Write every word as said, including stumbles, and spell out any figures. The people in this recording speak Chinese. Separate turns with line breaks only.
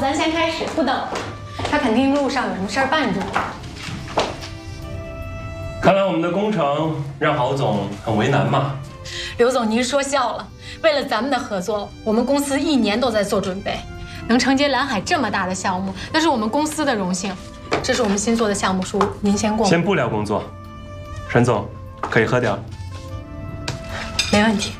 咱先开始，不等了。他肯定路上有什么事儿绊住了。
看来我们的工程让郝总很为难嘛。
刘总，您说笑了。为了咱们的合作，我们公司一年都在做准备。能承接蓝海这么大的项目，那是我们公司的荣幸。这是我们新做的项目书，您先过。
先不聊工作，沈总可以喝点。
没问题。